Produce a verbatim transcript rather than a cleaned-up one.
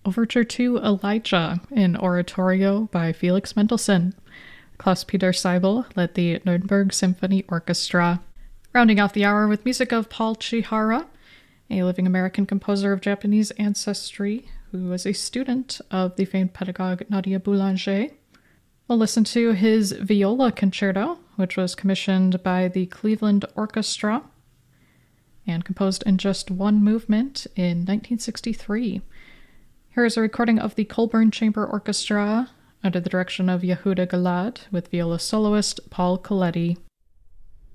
Overture to Elijah, in oratorio by Felix Mendelssohn. Klaus-Peter Seibel led the Nuremberg Symphony Orchestra. Rounding off the hour with music of Paul Chihara, a living American composer of Japanese ancestry who was a student of the famed pedagogue Nadia Boulanger. We'll listen to his viola concerto, which was commissioned by the Cleveland Orchestra and composed in just one movement in nineteen sixty-three. Here is a recording of the Colburn Chamber Orchestra under the direction of Yehuda Gilad with viola soloist Paul Coletti.